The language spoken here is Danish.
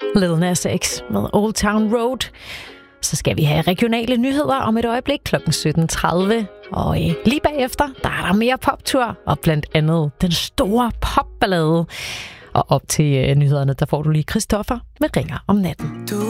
Lil Nas X med Old Town Road. Så skal vi have regionale nyheder om et øjeblik kl. 17.30. Og lige bagefter, der er der mere poptur, og blandt andet den store popballade. Og op til nyhederne, der får du lige Christoffer med Ringer om natten. Du